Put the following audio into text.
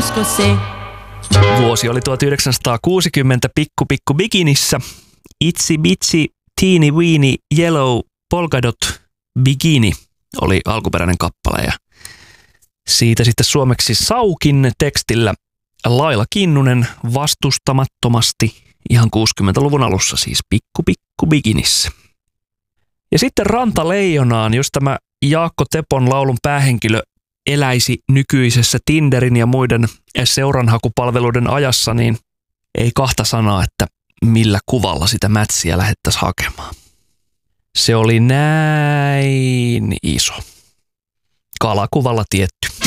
usko se. Vuosi oli 1960, Pikku Pikku Bikinissä. Itsy Bitsy Teeny Weeny Yellow Polka Dot Bikini oli alkuperäinen kappale ja siitä sitten suomeksi Saukin tekstillä Laila Kinnunen vastustamattomasti ihan 60-luvun alussa, siis Pikku Pikku Bikinissä. Ja sitten Rantaleijonaan, jos tämä Jaakko Tepon laulun päähenkilö eläisi nykyisessä Tinderin ja muiden seuranhakupalveluiden ajassa, niin ei kahta sanaa, että millä kuvalla sitä mätsiä lähettäisiin hakemaan. Se oli näin iso. Kalakuvalla tietty.